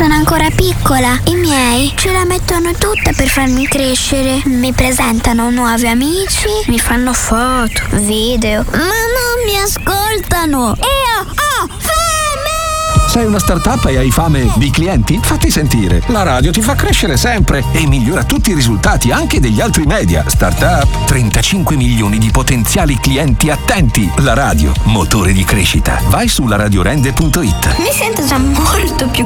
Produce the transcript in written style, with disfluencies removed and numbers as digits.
Sono ancora piccola. I miei ce la mettono tutta per farmi crescere. Mi presentano nuovi amici, mi fanno foto, video, ma non mi ascoltano. Io ho fame! Sei una startup e hai fame di clienti? Fatti sentire. La radio ti fa crescere sempre e migliora tutti i risultati anche degli altri media. Startup, 35 milioni di potenziali clienti attenti. La radio, motore di crescita. Vai su laradiorende.it. Mi sento già molto più